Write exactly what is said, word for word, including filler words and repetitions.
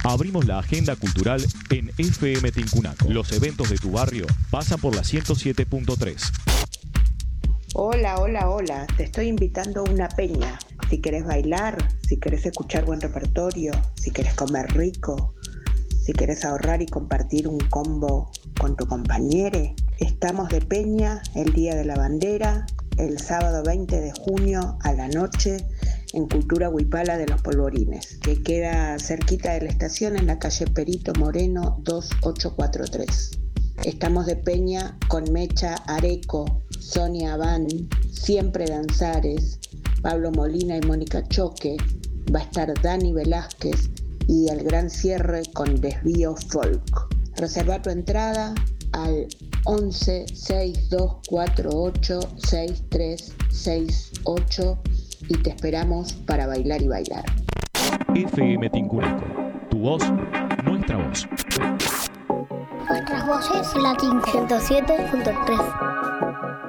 Abrimos la agenda cultural en F M Tincunaco. Los eventos de tu barrio pasan por la ciento siete punto tres. Hola, hola, hola. Te estoy invitando a una peña. Si querés bailar, si querés escuchar buen repertorio, si querés comer rico, si querés ahorrar y compartir un combo con tu compañere, estamos de peña el Día de la Bandera, el sábado veinte de junio a la noche en Cultura Huipala de los Polvorines, que queda cerquita de la estación en la calle Perito Moreno dos ocho cuatro tres. Estamos de peña con Mecha Areco, Sonia Abán, Siempre Danzares, Pablo Molina y Mónica Choque. Va a estar Dani Velázquez y el gran cierre con Desvío Folk. Reserva tu entrada al once seis dos cuatro ocho seis tres seis ocho y te esperamos para bailar y bailar. F M Tincunaco, tu voz, nuestra voz. Nuestras voces, Latin ciento siete punto tres.